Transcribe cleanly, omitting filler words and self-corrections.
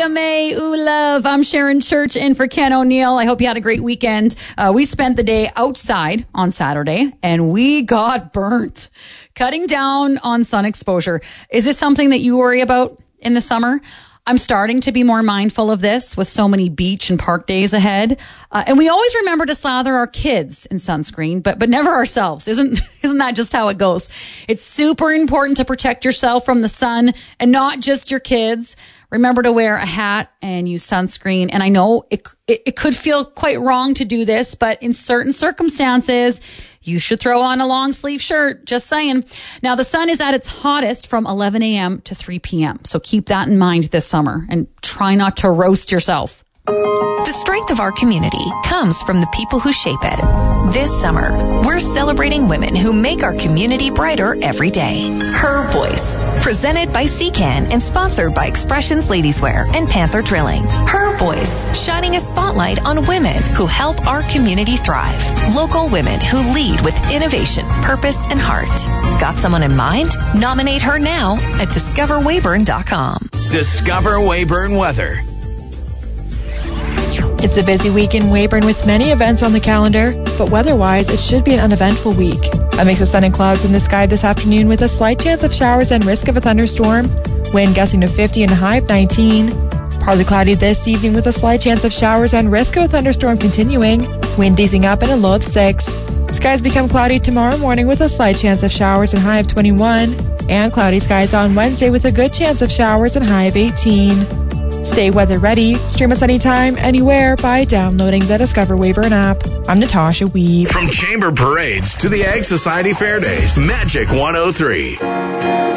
Maria May, ooh, love. I'm Sharon Church in for Ken O'Neill. I hope you had a great weekend. We spent the day outside on Saturday, and we got burnt. Cutting down on sun exposure. Is this something that you worry about in the summer? I'm starting to be more mindful of this with so many beach and park days ahead. And we always remember to slather our kids in sunscreen, but never ourselves. Isn't that just how it goes? It's super important to protect yourself from the sun and not just your kids. Remember to wear a hat and use sunscreen. And I know it could feel quite wrong to do this, but in certain circumstances, you should throw on a long sleeve shirt. Just saying. Now, the sun is at its hottest from 11 a.m. to 3 p.m. So keep that in mind this summer and try not to roast yourself. The strength of our community comes from the people who shape it. This summer, we're celebrating women who make our community brighter every day. Her Voice, presented by CCAN and sponsored by Expressions Ladieswear and Panther Drilling. Her Voice, shining a spotlight on women who help our community thrive. Local women who lead with innovation, purpose, and heart. Got someone in mind? Nominate her now at discoverweyburn.com. Discover Weyburn Weather. It's a busy week in Weyburn with many events on the calendar, but weather-wise, it should be an uneventful week. A mix of sun and clouds in the sky this afternoon with a slight chance of showers and risk of a thunderstorm. Wind gusting to 50 and a high of 19. Partly cloudy this evening with a slight chance of showers and risk of a thunderstorm continuing. Wind easing up and a low of 6. Skies become cloudy tomorrow morning with a slight chance of showers and high of 21. And cloudy skies on Wednesday with a good chance of showers and high of 18. Stay weather ready. Stream us anytime, anywhere by downloading the Discover Weyburn app. I'm Natasha Weave. From Chamber Parades to the Ag Society Fair Days, Magic 103.